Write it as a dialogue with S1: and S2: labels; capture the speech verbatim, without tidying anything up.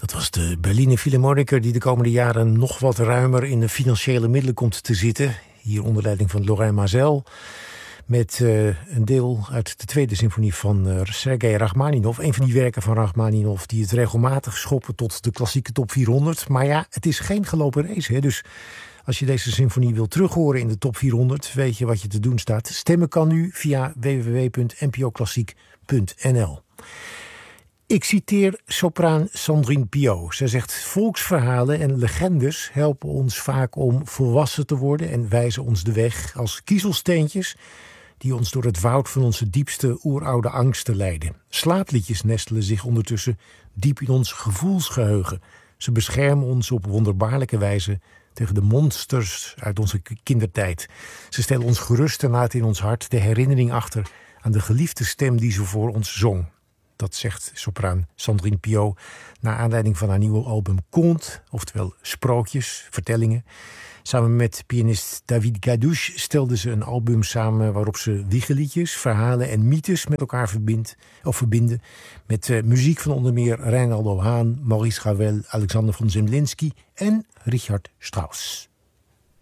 S1: Dat was de Berliner Philharmoniker die de komende jaren nog wat ruimer in de financiële middelen komt te zitten. Hier onder leiding van Lorrain Mazel. Met uh, een deel uit de tweede symfonie van uh, Sergei Rachmaninov. Een van die werken van Rachmaninov die het regelmatig schoppen tot de klassieke top vierhonderd. Maar ja, het is geen gelopen race. Hè? Dus als je deze symfonie wil terughoren in de top vierhonderd... weet je wat je te doen staat. Stemmen kan nu via w w w punt n p o klassiek punt n l. Ik citeer sopraan Sandrine Piau. Zij zegt: volksverhalen en legendes helpen ons vaak om volwassen te worden en wijzen ons de weg als kiezelsteentjes die ons door het woud van onze diepste oeroude angsten leiden. Slaapliedjes nestelen zich ondertussen diep in ons gevoelsgeheugen. Ze beschermen ons op wonderbaarlijke wijze tegen de monsters uit onze kindertijd. Ze stellen ons gerust en laten in ons hart de herinnering achter aan de geliefde stem die ze voor ons zong. Dat zegt sopraan Sandrine Piau naar aanleiding van haar nieuwe album Conte, oftewel sprookjes, vertellingen. Samen met pianist David Gadouche stelde ze een album samen waarop ze wiegeliedjes, verhalen en mythes met elkaar verbindt, of verbinden. Met uh, muziek van onder meer Reinaldo Hahn, Maurice Ravel, Alexander von Zemlinsky en Richard Strauss.